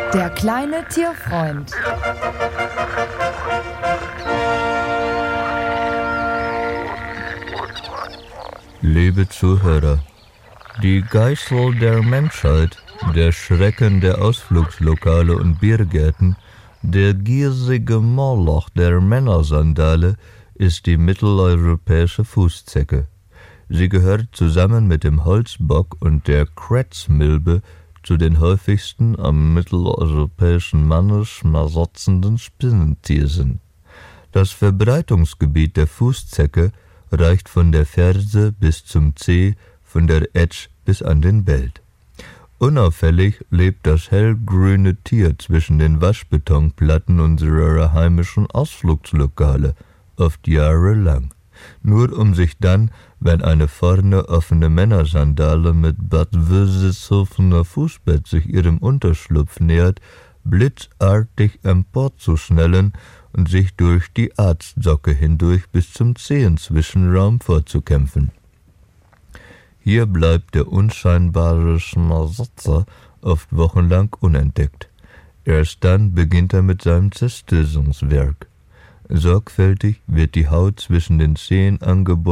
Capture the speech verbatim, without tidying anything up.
Der kleine Tierfreund. Liebe Zuhörer, die Geißel der Menschheit, der Schrecken der Ausflugslokale und Biergärten, der giersige Moloch der Männersandale ist die mitteleuropäische Fußzecke. Sie gehört zusammen mit dem Holzbock und der Krätzmilbe zu den häufigsten am mitteleuropäischen Manne schmarotzenden Spinnentieren. Das Verbreitungsgebiet der Fußzecke reicht von der Ferse bis zum Zeh, von der Etsch bis an den Belt. Unauffällig lebt das hellgrüne Tier zwischen den Waschbetonplatten unserer heimischen Ausflugslokale, oft jahrelang. Nur um sich dann, wenn eine vorne offene Männersandale mit Bad Wösishofener Fußbett sich ihrem Unterschlupf nähert, blitzartig emporzuschnellen und sich durch die Arztsocke hindurch bis zum Zehenzwischenraum vorzukämpfen. Hier bleibt der unscheinbare Schmarotzer oft wochenlang unentdeckt. Erst dann beginnt er mit seinem Zerstörungswerk. Sorgfältig wird die Haut zwischen den Zehen angebohrt